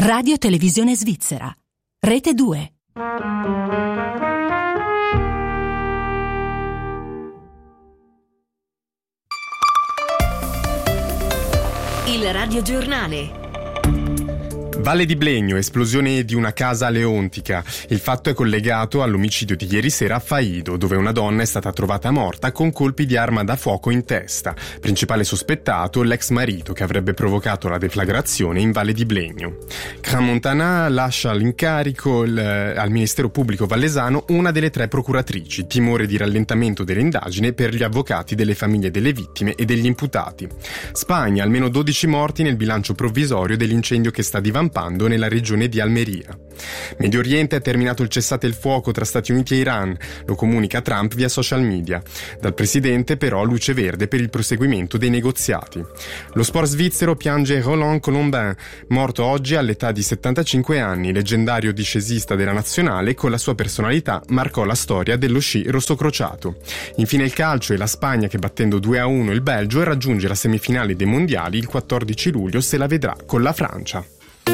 Radio Televisione Svizzera. Rete 2. Il radiogiornale. Valle di Blegno, esplosione di una casa a Leontica. Il fatto è collegato all'omicidio di ieri sera a Faido, dove una donna è stata trovata morta con colpi di arma da fuoco in testa. Principale sospettato, l'ex marito che avrebbe provocato la deflagrazione in Valle di Blegno. Crans-Montana lascia l'incarico al Ministero Pubblico Vallesano una delle 3 procuratrici. Timore di rallentamento dell'indagine per gli avvocati delle famiglie delle vittime e degli imputati. Spagna, almeno 12 morti nel bilancio provvisorio dell'incendio che sta divampando nella regione di Almeria. Medio Oriente, è terminato il cessate il fuoco tra Stati Uniti e Iran, lo comunica Trump via social media. Dal presidente però luce verde per il proseguimento dei negoziati. Lo sport svizzero piange Roland Colombin, morto oggi all'età di 75 anni, leggendario discesista della nazionale. Con la sua personalità marcò la storia dello sci rossocrociato. Infine il calcio e la Spagna che, battendo 2-1 il Belgio, raggiunge la semifinale dei mondiali. Il 14 luglio se la vedrà con la Francia.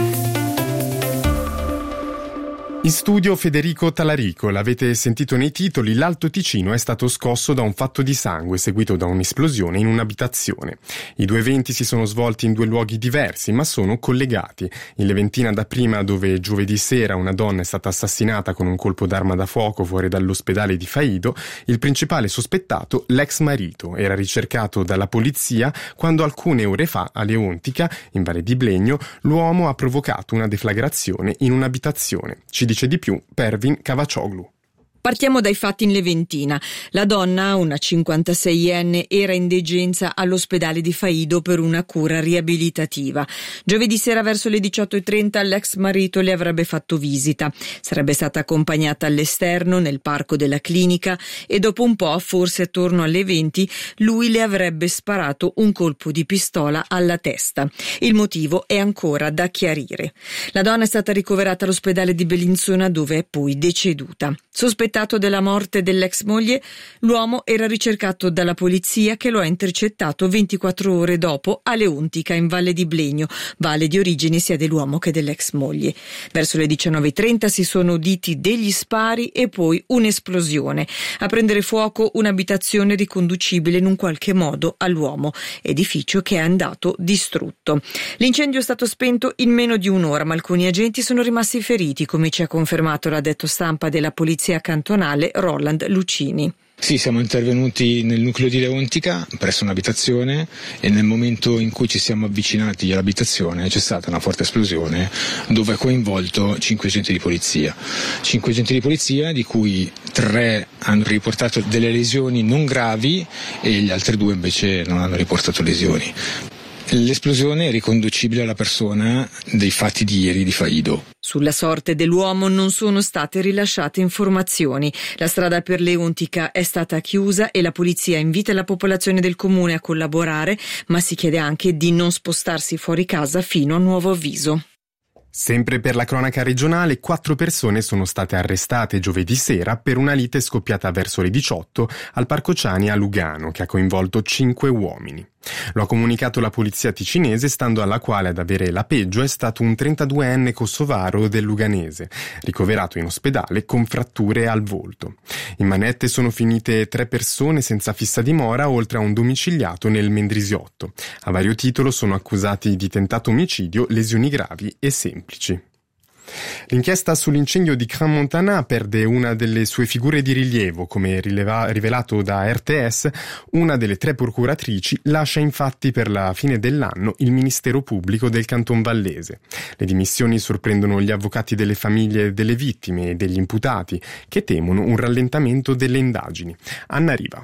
In studio Federico Talarico. L'avete sentito nei titoli, l'Alto Ticino è stato scosso da un fatto di sangue seguito da un'esplosione in un'abitazione. I 2 eventi si sono svolti in 2 luoghi diversi ma sono collegati. In Leventina dapprima, dove giovedì sera una donna è stata assassinata con un colpo d'arma da fuoco fuori dall'ospedale di Faido, il principale sospettato, l'ex marito, era ricercato dalla polizia quando alcune ore fa a Leontica, in Valle di Blegno, l'uomo ha provocato una deflagrazione in un'abitazione. Ci dice di più Pervin Cavacioglu. Partiamo dai fatti in Leventina. La donna, una 56enne, era in degenza all'ospedale di Faido per una cura riabilitativa. Giovedì sera verso le 18:30 l'ex marito le avrebbe fatto visita. Sarebbe stata accompagnata all'esterno nel parco della clinica e dopo un po', forse attorno alle 20, lui le avrebbe sparato un colpo di pistola alla testa. Il motivo è ancora da chiarire. La donna è stata ricoverata all'ospedale di Bellinzona, dove è poi deceduta. Sospettato della morte dell'ex moglie, l'uomo era ricercato dalla polizia che lo ha intercettato 24 ore dopo a Leontica in Valle di Blegno, valle di origine sia dell'uomo che dell'ex moglie. Verso le 19:30 si sono uditi degli spari e poi un'esplosione. A prendere fuoco un'abitazione riconducibile in un qualche modo all'uomo, edificio che è andato distrutto. L'incendio è stato spento in meno di un'ora, ma alcuni agenti sono rimasti feriti, come ci ha confermato l'addetto stampa della polizia cantonale Roland Lucini. Sì, siamo intervenuti nel nucleo di Leontica presso un'abitazione e nel momento in cui ci siamo avvicinati all'abitazione c'è stata una forte esplosione dove è coinvolto 5 agenti di polizia. 5 agenti di polizia, di cui 3 hanno riportato delle lesioni non gravi e gli altri 2 invece non hanno riportato lesioni. L'esplosione è riconducibile alla persona dei fatti di ieri di Faido. Sulla sorte dell'uomo non sono state rilasciate informazioni. La strada per Leontica è stata chiusa e la polizia invita la popolazione del comune a collaborare, ma si chiede anche di non spostarsi fuori casa fino a nuovo avviso. Sempre per la cronaca regionale, 4 persone sono state arrestate giovedì sera per una lite scoppiata verso le 18 al Parco Ciani a Lugano, che ha coinvolto 5 uomini. Lo ha comunicato la polizia ticinese, stando alla quale ad avere la peggio è stato un 32enne kosovaro del Luganese, ricoverato in ospedale con fratture al volto. In manette sono finite 3 persone senza fissa dimora, oltre a un domiciliato nel Mendrisiotto. A vario titolo sono accusati di tentato omicidio, lesioni gravi e semplici. L'inchiesta sull'incendio di Crans-Montana perde una delle sue figure di rilievo. Come rivelato da RTS, una delle 3 procuratrici lascia infatti per la fine dell'anno il Ministero Pubblico del Canton Vallese. Le dimissioni sorprendono gli avvocati delle famiglie delle vittime e degli imputati, che temono un rallentamento delle indagini. Anna Riva.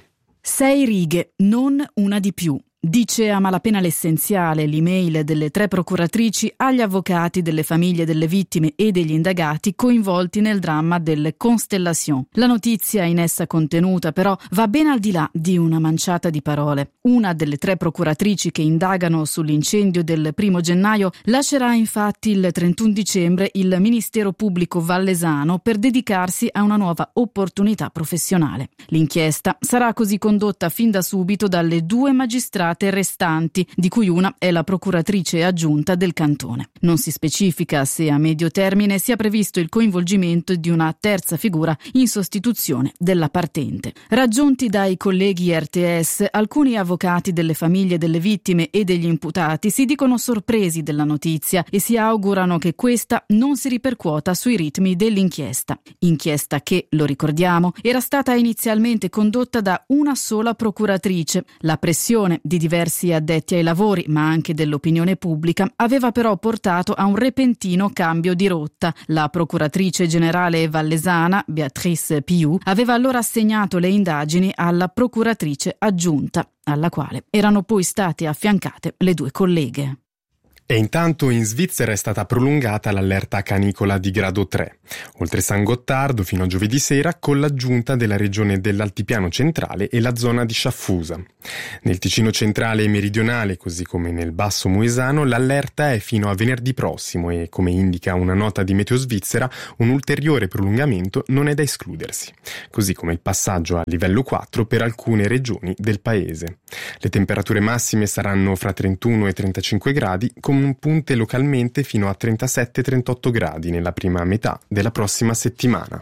6 righe, non una di più. Dice a malapena l'essenziale l'email delle 3 procuratrici agli avvocati delle famiglie delle vittime e degli indagati coinvolti nel dramma delle Constellation. La notizia in essa contenuta però va ben al di là di una manciata di parole. Una delle 3 procuratrici che indagano sull'incendio del 1 gennaio lascerà infatti il 31 dicembre il Ministero Pubblico Vallesano per dedicarsi a una nuova opportunità professionale. L'inchiesta sarà così condotta fin da subito dalle 2 magistrate imputate restanti, di cui una è la procuratrice aggiunta del cantone. Non si specifica se a medio termine sia previsto il coinvolgimento di una terza figura in sostituzione della partente. Raggiunti dai colleghi RTS, alcuni avvocati delle famiglie delle vittime e degli imputati si dicono sorpresi della notizia e si augurano che questa non si ripercuota sui ritmi dell'inchiesta. Inchiesta che, lo ricordiamo, era stata inizialmente condotta da una sola procuratrice. La pressione di diversi addetti ai lavori, ma anche dell'opinione pubblica, aveva però portato a un repentino cambio di rotta. La procuratrice generale vallesana, Beatrice Piu, aveva allora assegnato le indagini alla procuratrice aggiunta, alla quale erano poi state affiancate le due colleghe. E intanto in Svizzera è stata prolungata l'allerta canicola di grado 3, oltre San Gottardo fino a giovedì sera, con l'aggiunta della regione dell'Altipiano centrale e la zona di Sciaffusa. Nel Ticino centrale e meridionale, così come nel Basso Moesano, l'allerta è fino a venerdì prossimo e, come indica una nota di Meteo Svizzera, un ulteriore prolungamento non è da escludersi, così come il passaggio a livello 4 per alcune regioni del paese. Le temperature massime saranno fra 31 e 35 gradi, con punte localmente fino a 37-38 gradi nella prima metà della prossima settimana.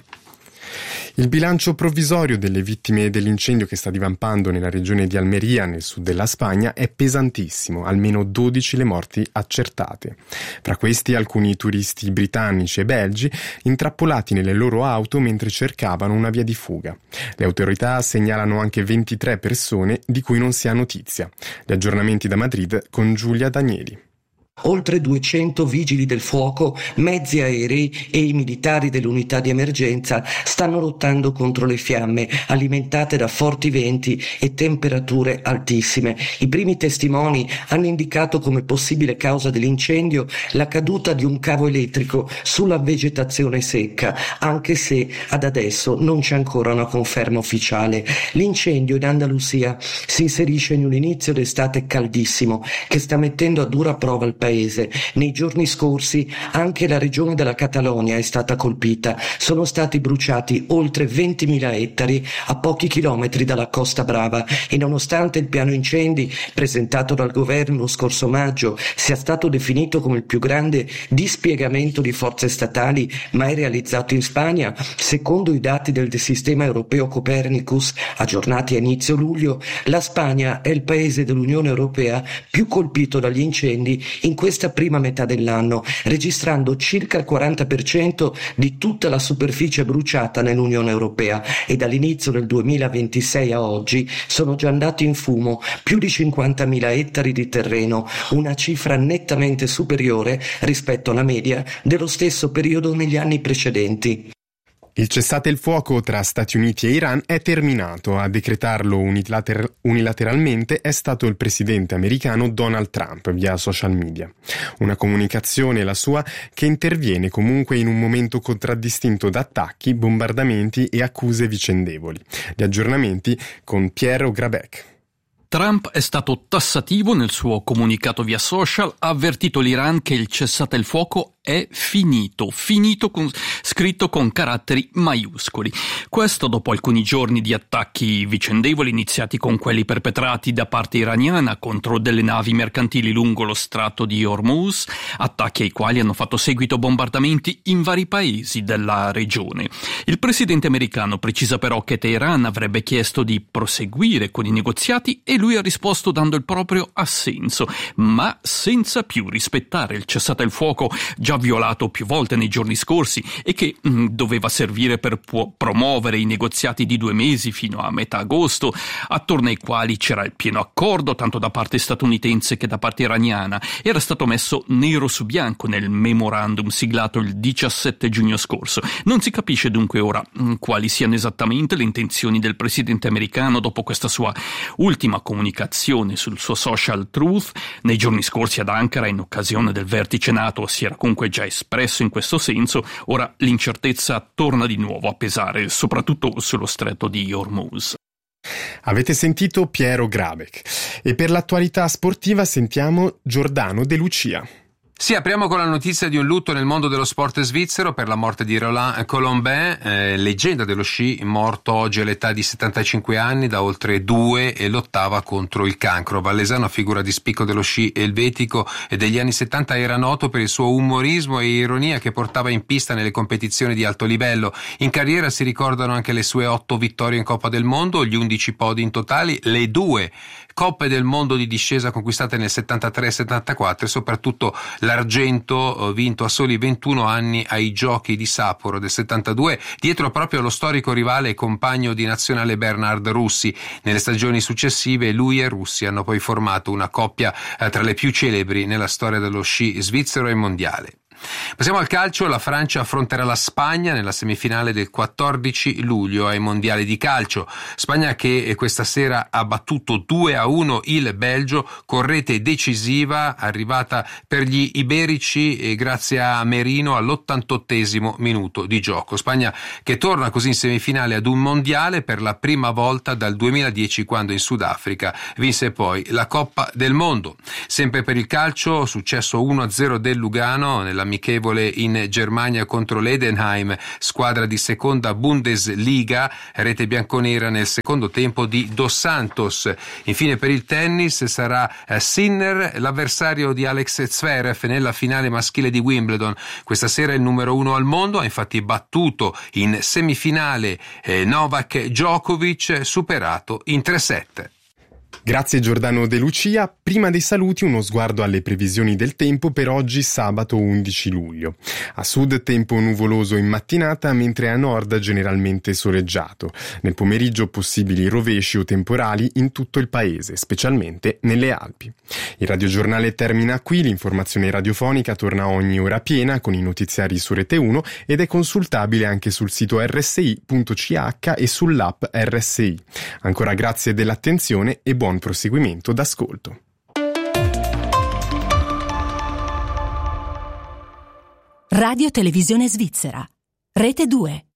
Il bilancio provvisorio delle vittime dell'incendio che sta divampando nella regione di Almeria, nel sud della Spagna, è pesantissimo, almeno 12 le morti accertate. Fra questi alcuni turisti britannici e belgi intrappolati nelle loro auto mentre cercavano una via di fuga. Le autorità segnalano anche 23 persone di cui non si ha notizia. Gli aggiornamenti da Madrid con Giulia Danieli. Oltre 200 vigili del fuoco, mezzi aerei e i militari dell'unità di emergenza stanno lottando contro le fiamme alimentate da forti venti e temperature altissime. I primi testimoni hanno indicato come possibile causa dell'incendio la caduta di un cavo elettrico sulla vegetazione secca, anche se ad adesso non c'è ancora una conferma ufficiale. L'incendio in Andalusia si inserisce in un inizio d'estate caldissimo che sta mettendo a dura prova il paese. Nei giorni scorsi anche la regione della Catalogna è stata colpita. Sono stati bruciati oltre 20.000 ettari a pochi chilometri dalla Costa Brava e nonostante il piano incendi presentato dal governo lo scorso maggio sia stato definito come il più grande dispiegamento di forze statali mai realizzato in Spagna, secondo i dati del sistema europeo Copernicus aggiornati a inizio luglio, la Spagna è il paese dell'Unione Europea più colpito dagli incendi in questa prima metà dell'anno, registrando circa il 40% di tutta la superficie bruciata nell'Unione Europea, e dall'inizio del 2026 a oggi sono già andati in fumo più di 50.000 ettari di terreno, una cifra nettamente superiore rispetto alla media dello stesso periodo negli anni precedenti. Il cessate il fuoco tra Stati Uniti e Iran è terminato. A decretarlo unilateralmente è stato il presidente americano Donald Trump via social media. Una comunicazione, la sua, che interviene comunque in un momento contraddistinto da attacchi, bombardamenti e accuse vicendevoli. Gli aggiornamenti con Piero Grabec. Trump è stato tassativo nel suo comunicato via social, ha avvertito l'Iran che il cessate il fuoco è finito scritto con caratteri maiuscoli. Questo dopo alcuni giorni di attacchi vicendevoli iniziati con quelli perpetrati da parte iraniana contro delle navi mercantili lungo lo stretto di Hormuz, attacchi ai quali hanno fatto seguito bombardamenti in vari paesi della regione. Il presidente americano precisa però che Teheran avrebbe chiesto di proseguire con i negoziati e lui ha risposto dando il proprio assenso, ma senza più rispettare il cessate il fuoco già violato più volte nei giorni scorsi e che doveva servire per promuovere i negoziati di 2 mesi fino a metà agosto, attorno ai quali c'era il pieno accordo tanto da parte statunitense che da parte iraniana. Era stato messo nero su bianco nel memorandum siglato il 17 giugno scorso. Non si capisce dunque ora quali siano esattamente le intenzioni del presidente americano dopo questa sua ultima comunicazione sul suo social Truth. Nei giorni scorsi ad Ankara, in occasione del vertice NATO, si era comunque già espresso in questo senso. Ora l'incertezza torna di nuovo a pesare, soprattutto sullo stretto di Hormuz. Avete sentito Piero Grabec e per l'attualità sportiva sentiamo Giordano De Lucia. Sì, apriamo con la notizia di un lutto nel mondo dello sport svizzero per la morte di Roland Colombin, leggenda dello sci, morto oggi all'età di 75 anni, da oltre 2 e lottava contro il cancro. Vallesano, figura di spicco dello sci elvetico e degli anni 70, era noto per il suo umorismo e ironia che portava in pista nelle competizioni di alto livello. In carriera si ricordano anche le sue 8 vittorie in Coppa del Mondo, gli 11 podi in totali, le 2 Coppe del Mondo di discesa conquistate nel 73 e 74 e soprattutto l'argento vinto a soli 21 anni ai Giochi di Sapporo del 72, dietro proprio allo storico rivale e compagno di nazionale Bernard Russi. Nelle stagioni successive lui e Russi hanno poi formato una coppia tra le più celebri nella storia dello sci svizzero e mondiale. Passiamo al calcio. La Francia affronterà la Spagna nella semifinale del 14 luglio ai mondiali di calcio. Spagna che questa sera ha battuto 2-1 il Belgio con rete decisiva arrivata per gli iberici grazie a Merino all'88esimo minuto di gioco. Spagna che torna così in semifinale ad un mondiale per la prima volta dal 2010, quando in Sudafrica vinse poi la Coppa del Mondo. Sempre per il calcio, successo 1-0 del Lugano nell'amichevole in Germania contro l'Edenheim, squadra di seconda Bundesliga, rete bianconera nel secondo tempo di Dos Santos. Infine per il tennis sarà Sinner l'avversario di Alex Zverev nella finale maschile di Wimbledon. Questa sera il numero 1 al mondo ha infatti battuto in semifinale Novak Djokovic, superato in 3-7. Grazie Giordano De Lucia. Prima dei saluti uno sguardo alle previsioni del tempo per oggi sabato 11 luglio. A sud tempo nuvoloso in mattinata, mentre a nord generalmente soleggiato. Nel pomeriggio possibili rovesci o temporali in tutto il paese, specialmente nelle Alpi. Il radiogiornale termina qui, l'informazione radiofonica torna ogni ora piena con i notiziari su Rete 1 ed è consultabile anche sul sito rsi.ch e sull'app RSI. Ancora grazie dell'attenzione e buon proseguimento d'ascolto. Radio Televisione Svizzera. Rete 2.